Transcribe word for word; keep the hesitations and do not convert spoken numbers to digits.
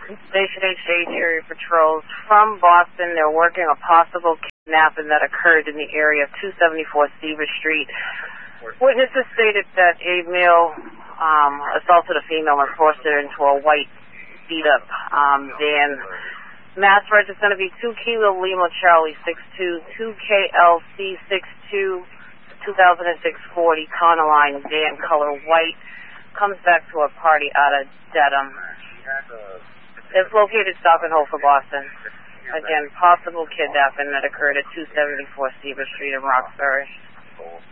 Station H H area patrols from Boston. They're working a possible kidnapping that occurred in the area of two seventy-four Seaver Street. Witnesses stated that a male um, assaulted a female and forced her into a white beat-up um, van. Mass register is going to be two Kilo Lima Charlie six two, two K L C six two, two thousand six forty, Conaline, van, color white. Comes back to a party out of Dedham. It's located Stop and Hold for Boston. Again, possible kidnapping that occurred at two seventy-four Seaver Street in Roxbury.